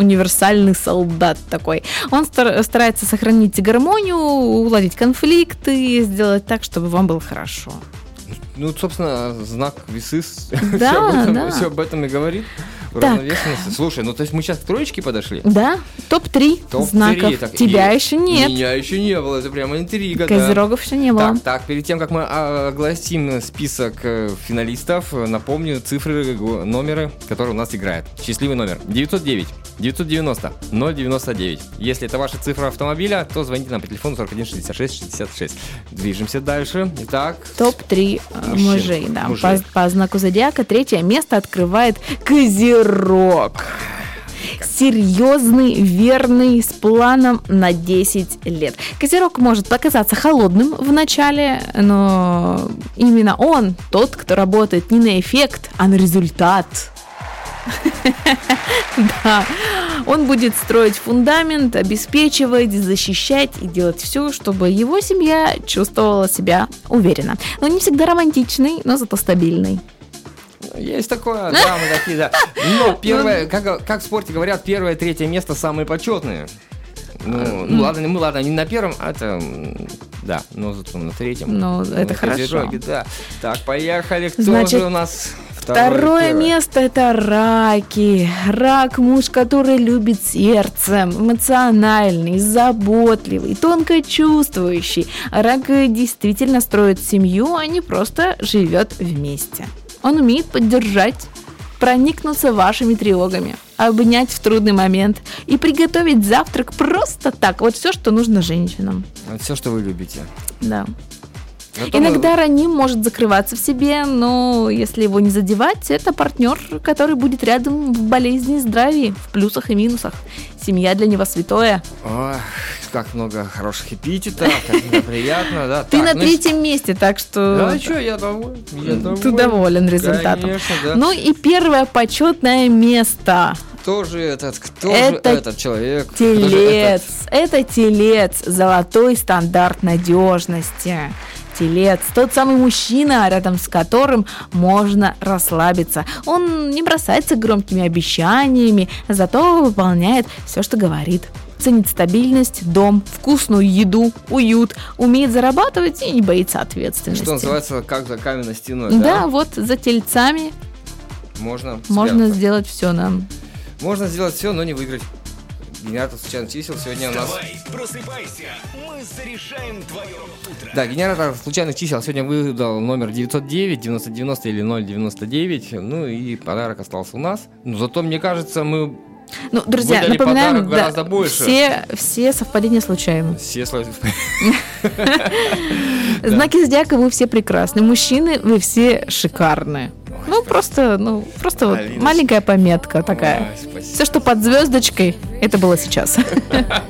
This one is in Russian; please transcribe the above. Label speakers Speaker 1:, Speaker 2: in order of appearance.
Speaker 1: универсальный солдат такой. Он старается сохранить гармонию, уладить конфликты, сделать так, чтобы вам было хорошо.
Speaker 2: Ну, собственно, знак весы
Speaker 1: Да,
Speaker 2: все об этом и говорит. Равновесности. Слушай, ну то есть мы сейчас к троечке подошли?
Speaker 1: Да, топ-3 знаков.
Speaker 2: Так,
Speaker 1: Тебя еще нет.
Speaker 2: Меня еще не было, это прямо интрига.
Speaker 1: Козерогов еще не было.
Speaker 2: Так, перед тем, как мы огласим список финалистов, напомню цифры, номеры, которые у нас играют. Счастливый номер 909 990 099. Если это ваша цифра автомобиля, то звоните нам по телефону 41 66 66. Движемся дальше. Итак,
Speaker 1: топ-3 мужей. Да. По знаку зодиака 3 место открывает Козерог. Серьезный, верный, с планом на 10 лет. Козерог может показаться холодным в начале, но именно он тот, кто работает не на эффект, а на результат. Да, он будет строить фундамент, обеспечивать, защищать и делать все, чтобы его семья чувствовала себя уверенно. Но не всегда романтичный, но зато стабильный.
Speaker 2: Есть такое, да, мы такие, да. Но первое, как в спорте говорят, 1-3 место самые почетные. Ну ладно, не на первом, а это, да, но зато на 3.
Speaker 1: Ну, это хорошо.
Speaker 2: Да. Так, поехали, кто
Speaker 1: Значит,
Speaker 2: же у нас?
Speaker 1: Второе место – это раки. Рак – муж, который любит сердцем, эмоциональный, заботливый, тонко чувствующий. Рак действительно строит семью, а не просто живет вместе. Он умеет поддержать, проникнуться вашими тревогами, обнять в трудный момент и приготовить завтрак просто так. Вот все, что нужно женщинам.
Speaker 2: Вот все, что вы любите.
Speaker 1: Да. Иногда раним может закрываться в себе, но если его не задевать, это партнер, который будет рядом в болезни и здравии, в плюсах и минусах. Семья для него святое.
Speaker 2: Ох, как много хороших эпитетов, как приятно, да.
Speaker 1: Ты на 3-м месте, так что...
Speaker 2: Да, что, я доволен.
Speaker 1: Ты доволен результатом.
Speaker 2: Конечно, да.
Speaker 1: Ну и первое почетное место.
Speaker 2: Кто же этот человек?
Speaker 1: Телец. Это телец. Золотой стандарт надежности. Телец, тот самый мужчина, рядом с которым можно расслабиться. Он не бросается громкими обещаниями, зато выполняет все, что говорит. Ценит стабильность, дом, вкусную еду, уют, умеет зарабатывать и не боится ответственности.
Speaker 2: Что называется, как за каменной стеной,
Speaker 1: да? Да, вот за тельцами можно сделать все нам.
Speaker 2: Можно сделать все, но не выиграть. Генератор случайных чисел сегодня у нас...
Speaker 3: Просыпайся, мы зарешаем твое утро.
Speaker 2: Да, генератор случайных чисел сегодня выдал номер 909, 9090 или 099. Ну и подарок остался у нас. Но зато, мне кажется, мы...
Speaker 1: Ну, друзья, напоминаем,
Speaker 2: гораздо больше.
Speaker 1: Все совпадения случайны.
Speaker 2: Все совпадения.
Speaker 1: Знаки зодиака, вы все прекрасны. Мужчины, вы все шикарны. Просто вот маленькая пометка такая. Все, что под звездочкой, это было сейчас.